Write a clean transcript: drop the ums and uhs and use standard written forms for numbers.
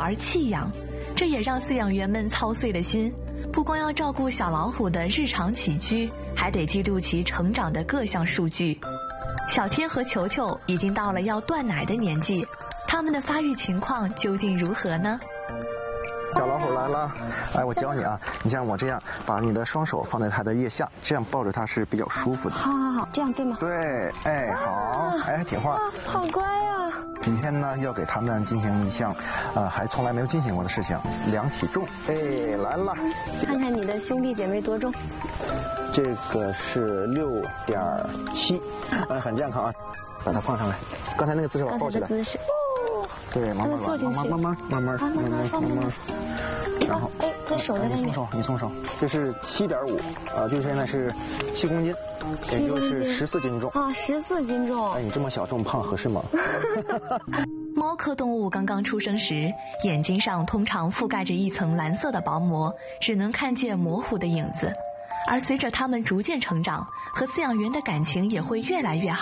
而弃养，这也让饲养员们操碎了心，不光要照顾小老虎的日常起居，还得记录其成长的各项数据。小天和球球已经到了要断奶的年纪，他们的发育情况究竟如何呢？ 小老虎来了，哎，我教你啊，你像我这样，把你的双手放在它的腋下，这样抱着它是比较舒服的。 好，这样对吗？ 对，哎，好，哎，听话。 好乖啊！ 今天呢，要给他们进行一项，还从来没有进行过的事情，量体重。哎，来了。 看看你的兄弟姐妹多重？ 这个是6.7，很健康啊。把它放上来，刚才那个姿势把它抱起来。 姿势。 对，慢慢慢，然后， 哎，他手在外面。 你松手，这是7.5，就现在是7公斤，也就是14斤重。 啊，14斤重。 哎，你这么小这么胖合适吗？ 猫科动物刚刚出生时，眼睛上通常覆盖着一层蓝色的薄膜，只能看见模糊的影子。而随着它们逐渐成长，和饲养员的感情也会越来越好。